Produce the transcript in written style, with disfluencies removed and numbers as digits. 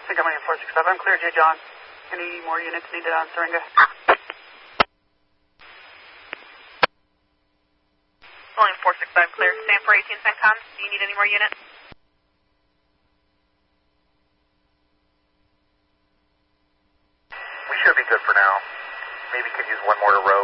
Montgomery 465. I'm clear, J. John. Any more units needed on Syringa? William 465 clear. Stand for 18 CENTCOM. Do you need any more units? We should be good for now. Maybe could use one more to row.